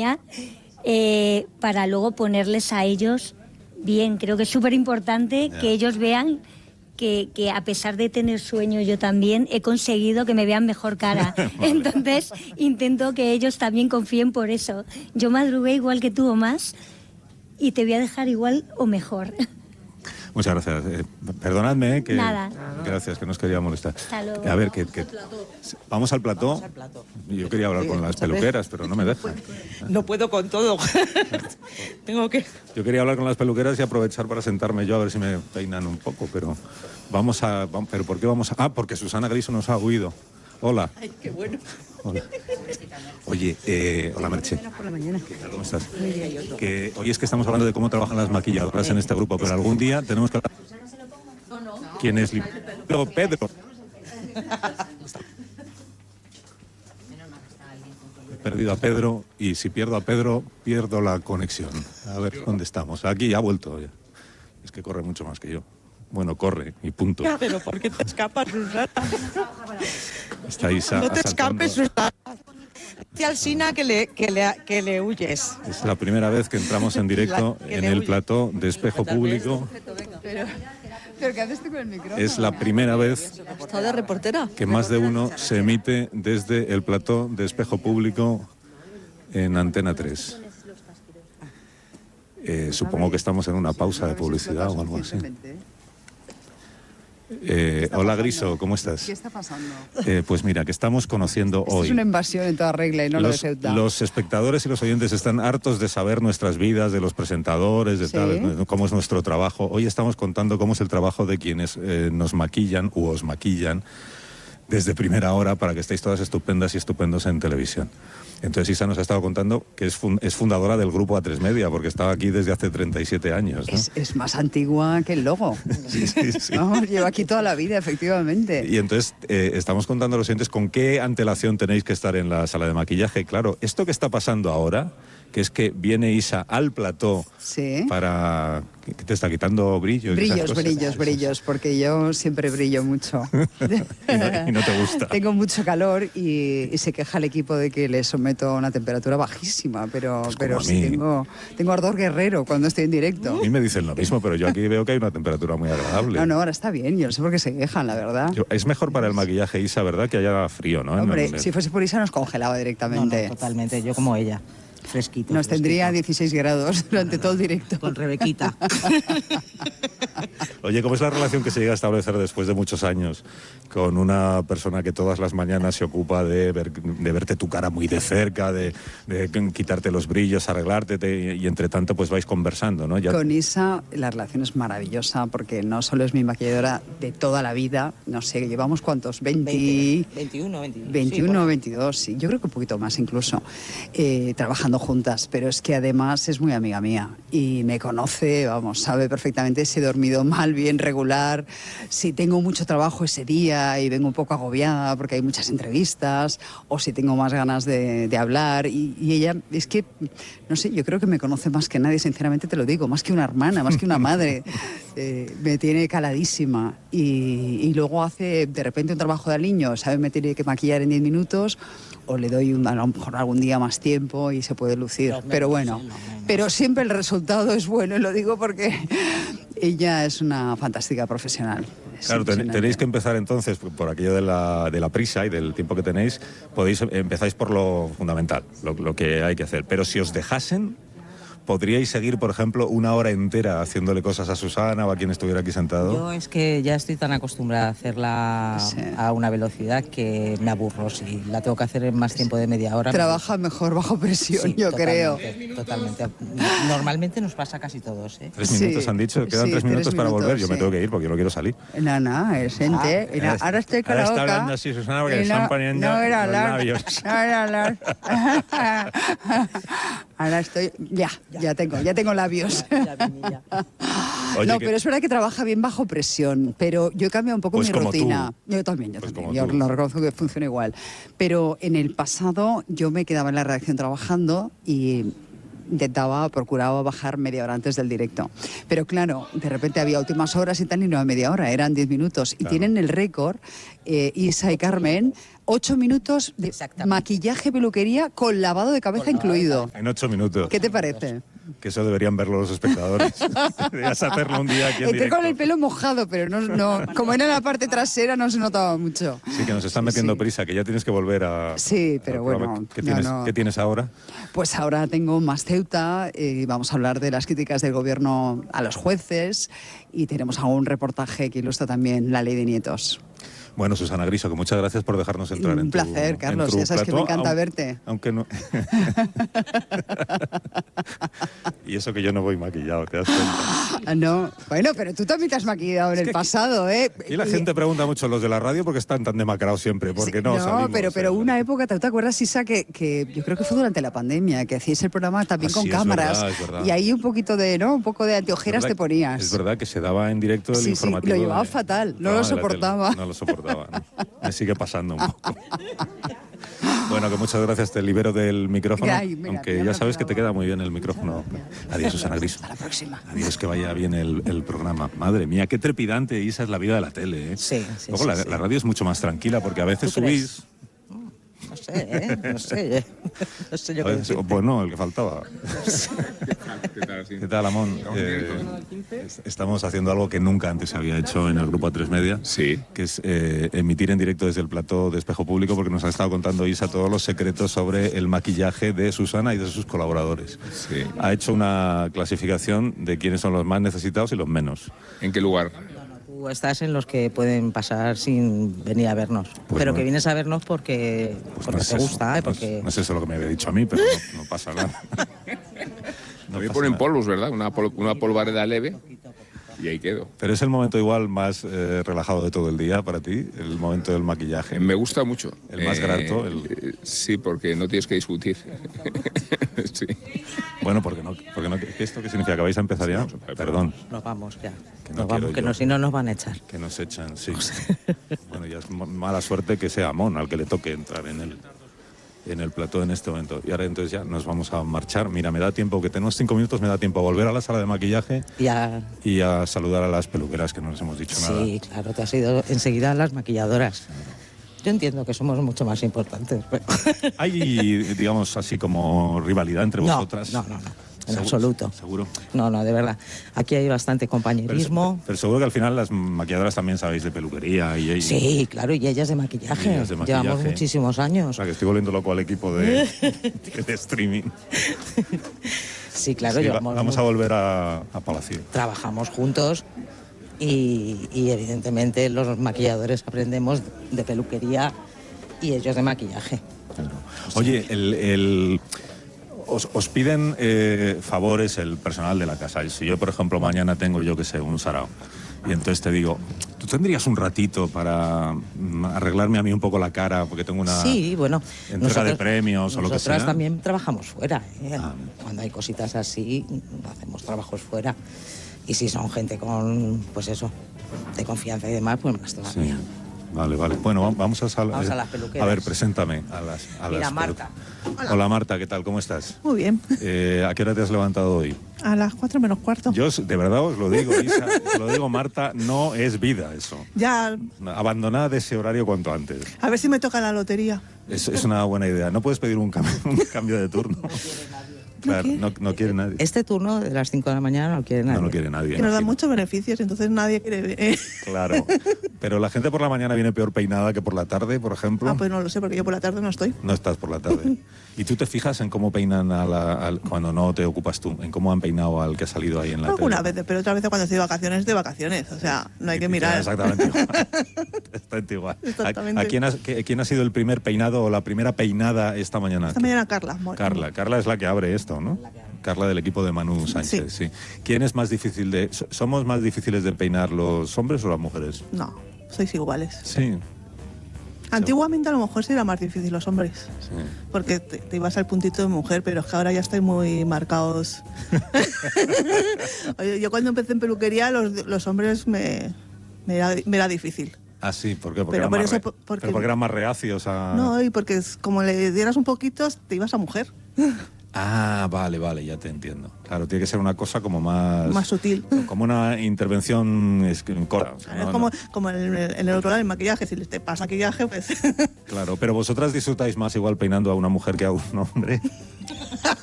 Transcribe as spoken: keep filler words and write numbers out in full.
mañana eh, para luego ponerles a ellos bien. Creo que es súper importante yeah. que ellos vean que, que a pesar de tener sueño yo también he conseguido que me vean mejor cara. Entonces intento que ellos también confíen por eso. Yo madrugué igual que tú o más y te voy a dejar igual o mejor. Muchas gracias. Eh, perdonadme, eh, que Nada. Gracias, que no os quería molestar. Hasta luego. A ver, que, que vamos al plató. Vamos al plató. Yo quería hablar con las peluqueras, pero no me dejan. No puedo con todo. Tengo que... Yo quería hablar con las peluqueras y aprovechar para sentarme yo a ver si me peinan un poco, pero vamos a... Vamos, ¿pero por qué vamos a...? Ah, porque Susana Griso nos ha huido. Hola. Ay, qué bueno. Hola. Oye, eh, hola Merche. Por la mañana. ¿Qué tal? ¿Cómo estás? Muy bien, yo. Que hoy es que estamos hablando de cómo trabajan las maquilladoras en este grupo, pero algún día tenemos que hablar... ¿Quién es? Luego Pedro. He perdido a Pedro y si pierdo a Pedro, pierdo la conexión. A ver, ¿dónde estamos? Aquí ya ha vuelto. Ya. Es que corre mucho más que yo. Bueno, corre y punto. Ya, pero ¿por qué te escapas, Susana? Está Isa No te asaltando. escapes, Susana. Dice al Sina que le, que, le, que le huyes. Es la primera vez que entramos en directo La, en el huye. plató de Espejo Público. Pero, pero ¿qué haces tú con el micrófono? Es la primera vez ¿Está de reportera? que más de uno se emite desde el plató de Espejo Público en Antena tres. Eh, supongo que estamos en una pausa de publicidad o algo así. Eh, hola Griso, ¿cómo estás? ¿Qué está pasando? Eh, pues mira, que estamos conociendo Esto hoy. es una invasión en toda regla y no los, lo de Ceuta. Los espectadores y los oyentes están hartos de saber nuestras vidas, de los presentadores, de ¿Sí? tal, cómo es nuestro trabajo. Hoy estamos contando cómo es el trabajo de quienes eh, nos maquillan u os maquillan desde primera hora para que estéis todas estupendas y estupendos en televisión. Entonces Isa nos ha estado contando que es, fun es fundadora del grupo A tres Media, porque estaba aquí desde hace treinta y siete años, ¿no? Es, es más antigua que el logo. Sí, sí, sí. Vamos, lleva aquí toda la vida, efectivamente. Y entonces eh, estamos contando a los oyentes con qué antelación tenéis que estar en la sala de maquillaje. Claro, esto que está pasando ahora, que es que viene Isa al plató Sí. para... que te está quitando brillo. y esas Brillos, cosas. brillos, brillos, porque yo siempre brillo mucho. y, no, y no te gusta. Tengo mucho calor y, y se queja el equipo de que le someto a una temperatura bajísima, pero, Pues como pero a sí mí. tengo, tengo ardor guerrero cuando estoy en directo. A mí me dicen lo mismo, pero yo aquí veo que hay una temperatura muy agradable. No, no, ahora está bien, yo no sé por qué se quejan, la verdad. Yo- es mejor para el maquillaje, Isa, ¿verdad? Que haya frío, ¿no? En Hombre, el- si fuese por Isa nos congelaba No, directamente. no, totalmente, yo como ella, fresquito. Nos tendría fresquito. dieciséis grados durante todo el directo. Con Rebequita. Oye, ¿cómo es la relación que se llega a establecer después de muchos años con una persona que todas las mañanas se ocupa de, ver- de verte tu cara muy de cerca, de, de quitarte los brillos, arreglarte te- y entre tanto pues vais conversando, ¿no? Ya- Con Isa la relación es maravillosa porque no solo es mi maquilladora de toda la vida, no sé, llevamos cuántos, veinte, veintiuno, veintidós. veintiuno, veintidós, sí, yo creo que un poquito más incluso, eh, trabajando juntas, pero es que además es muy amiga mía y me conoce, vamos, sabe perfectamente si he dormido mal, bien, regular, si tengo mucho trabajo ese día y vengo un poco agobiada porque hay muchas entrevistas, o si tengo más ganas de, de hablar, y, y ella es que, no sé, yo creo que me conoce más que nadie, sinceramente te lo digo, más que una hermana, más que una madre, eh, me tiene caladísima y, y luego hace de repente un trabajo de niño, sabe, me tiene que maquillar en diez minutos, o le doy un, a lo mejor algún día más tiempo y se puede lucir, Los menos, pero bueno, sí, los menos. pero siempre el resultado es bueno, y lo digo porque ella es una fantástica profesional. Es Claro, ten- impresionante. tenéis que empezar entonces por por aquello de la, de la prisa y del tiempo que tenéis, podéis empezáis por lo fundamental, lo, lo que hay que hacer. Pero si os dejasen, podríais seguir, por ejemplo, una hora entera haciéndole cosas a Susana o a quien estuviera aquí sentado. Yo es que ya estoy tan acostumbrada a hacerla Sí. a una velocidad que me aburro. Si la tengo que hacer en más tiempo de media hora... me- Trabaja mejor bajo presión, Sí, yo creo. totalmente, Totalmente. Normalmente nos pasa casi todos, ¿eh? Tres Sí, minutos han dicho, quedan sí, tres tres minutos para minutos, volver. Yo me sí. tengo que ir porque yo no quiero salir. No, no, es gente. Ah, Mira, ahora estoy con ahora la está boca. hablando así, Susana, porque y le están poniendo no era los hablar, labios. no era hablar. Ahora estoy, ya, ya tengo, ya tengo labios. Ya, Vinilla. Oye, no, que- pero es verdad que trabaja bien bajo presión, pero yo he cambiado un poco Pues mi como rutina. tú. Yo también, yo Pues también, como yo tú. lo reconozco que funciona igual. Pero en el pasado yo me quedaba en la redacción trabajando y intentaba, procuraba bajar media hora antes del directo. Pero claro, de repente había últimas horas y tal, y no era media hora, eran diez minutos. Claro. Y tienen el récord, eh, Isa y Carmen, ocho minutos de maquillaje, peluquería con lavado de cabeza incluido. En ocho minutos. ¿Qué te parece? Que eso deberían verlo los espectadores. Deberías hacerlo un día aquí en Entré directo. con el pelo mojado, pero no, no, como era la parte trasera no se notaba mucho. Sí, que nos están metiendo Sí. prisa, que ya tienes que volver a... Sí, pero al programa. bueno, ¿Qué no, tienes, no. ¿Qué tienes ahora? Pues ahora tengo más Ceuta y vamos a hablar de las críticas del gobierno a los jueces y tenemos algún reportaje que ilustra también la ley de nietos. Bueno, Susana Griso, que muchas gracias por dejarnos entrar Un en tu placer, Carlos, en tu ya sabes que me plató, encanta aun- verte. Aunque no... Y eso que yo no voy maquillado, ¿te das cuenta? Ah, no, bueno, pero tú también te has maquillado en el pasado, ¿eh? Y la gente pregunta mucho los de la radio porque están tan demacrados siempre, porque Sí, no, salimos, pero, pero eh. una época, ¿te acuerdas, Isa, que, que yo creo que fue durante la pandemia, que hacíais el programa también Ah, con sí, es cámaras verdad, es verdad. y ahí un poquito de, ¿no? Un poco de anteojeras ¿Verdad? te ponías. Es verdad que se daba en directo el Sí, sí, informativo. lo llevaba de- fatal, no programa lo de la tele. soportaba. No lo soportaba, ¿no? Me sigue pasando un poco. Bueno, que muchas gracias, te libero del micrófono, Ay, mira, aunque ya ya me sabes que te acordaba. queda muy bien el micrófono. Adiós, Susana Griso. Hasta la próxima. Adiós, que vaya bien el, el programa. Madre mía, qué trepidante, Isa, es la vida de la tele, ¿eh? Sí, sí, Luego sí, la, sí. la radio es mucho más tranquila, porque a veces ¿Tú crees? subís... No sé, ¿eh? No sé. ¿eh? No sé yo a qué veces- decirte. pues no, el que faltaba. ¿Qué tal? Sí. ¿Qué tal, Amón? Eh, es- estamos haciendo algo que nunca antes se había hecho en el grupo A tres Media, Sí. que es eh, emitir en directo desde el plató de Espejo Público, porque nos ha estado contando Isa todos los secretos sobre el maquillaje de Susana y de sus colaboradores. Sí. Ha hecho una clasificación de quiénes son los más necesitados y los menos. ¿En qué lugar? Tú estás en los que pueden pasar sin venir a vernos. Pues pero no. que vienes a vernos porque, Pues porque no es te eso, gusta, ¿eh? no es- Porque... no es eso lo que me había dicho a mí, pero no, no pasa nada. No A mí pasa ponen nada. polvos, ¿verdad? Una, pol- una polvareda leve y ahí quedo. Pero es el momento igual más eh, relajado de todo el día para ti, el momento del maquillaje. Eh, Me gusta mucho. El más grato, el- eh, Sí, porque no tienes que discutir. Sí. Bueno, porque no, porque no, ¿qué- ¿esto qué significa? ¿Que vais a empezar ya? Perdón, Nos vamos ya. Que no nos vamos, quiero que yo. no, si no nos van a echar. que nos echan, sí. Bueno, ya es mo- mala suerte que sea Amón al que le toque entrar en el, en el plató en este momento. Y ahora entonces ya nos vamos a marchar. Mira, me da tiempo, que tenemos cinco minutos, me da tiempo a volver a la sala de maquillaje Ya, y a saludar a las peluqueras, que no les hemos dicho nada. sí, claro, te has ido enseguida a las maquilladoras. Yo entiendo que somos mucho más importantes, pero... ¿Hay, digamos, así como rivalidad entre No, vosotras? no, no, no, en ¿Seguro? absoluto. ¿Seguro? No, no, de verdad. Aquí hay bastante Pero, compañerismo. pero seguro que al final las maquilladoras también sabéis de peluquería y... y- Sí, claro, y ellas de maquillaje. Y ellas de maquillaje. Llevamos muchísimos O años. sea, que estoy volviendo loco al equipo de, de streaming. Sí, claro, Sí, va- llevamos vamos a mu- volver a, a Palacio. trabajamos juntos y, y evidentemente los maquilladores aprendemos de peluquería y ellos de maquillaje. Oye, el, el- os, os piden eh, favores el personal de la casa. Si yo, por ejemplo, mañana tengo, yo que sé, un sarao, y entonces te digo, ¿tú tendrías un ratito para mm, arreglarme a mí un poco la cara porque tengo una Sí, bueno. entrega de premios o lo que nosotras sea? también trabajamos fuera. ¿eh? Ah. Cuando hay cositas así, hacemos trabajos fuera. Y si son gente con, pues eso, de confianza y demás, pues más todavía. Sí. Vale, vale. Bueno, va- vamos a sal- Vamos a eh, las peluqueras. A ver, preséntame a las a Mira, las Marta. pelu- Hola. Marta, ¿qué tal? ¿Cómo estás? Muy bien. Eh, ¿A qué hora te has levantado hoy? A las cuatro menos cuarto. Yo, de verdad os lo digo, Isa, os lo digo, Marta, no es vida eso. Ya, Abandonad ese horario cuanto antes. a ver si me toca la lotería. Es, es una buena idea. No puedes pedir un cambio, un cambio de turno. Claro, quiere? no, no quiere nadie. Este turno de las cinco de la mañana no quiere nadie. No lo quiere nadie. Que nos dan imagino. muchos beneficios, entonces nadie quiere... eh. Claro. Pero la gente por la mañana viene peor peinada que por la tarde, por ejemplo. Ah, pues no lo sé, porque yo por la tarde no estoy. No estás por la tarde. ¿Y tú te fijas en cómo peinan a la- al- cuando no te ocupas tú? ¿En cómo han peinado al que ha salido ahí en la Algunas tele? veces, pero otras veces cuando estoy de vacaciones, de vacaciones. O sea, no hay que Ya, mirar. Exactamente igual. Exactamente igual. ¿A- Exactamente. ¿A, quién, has- qué- quién ha sido el primer peinado o la primera peinada esta mañana? Esta mañana Carla. mo- Carla. Carla es la que abre esto, ¿no? Carla del equipo de Manu Sánchez, sí. ¿Quién es más difícil de... so- ¿Somos más difíciles de peinar los hombres o las mujeres? No, sois iguales. Sí. Antiguamente a lo mejor sí era más difícil los hombres. sí. Porque te, te ibas al puntito de mujer, pero es que ahora ya estáis muy marcados. Oye, yo cuando empecé en peluquería, los, los hombres me, me, era, me era difícil. Ah, sí, ¿por qué? Porque, Pero eran, por más eso, re- por- porque- pero porque eran más reacios a... No, y porque es- como le dieras un poquito, te ibas a mujer. Ah, vale, vale, ya te entiendo. Claro, tiene que ser una cosa como más... Más sutil. Como una intervención es- corta. o sea, es no- como, no. como en el, en el otro lado, el maquillaje. Si te pasa maquillaje, pues... Claro, pero vosotras disfrutáis más igual peinando a una mujer que a un hombre.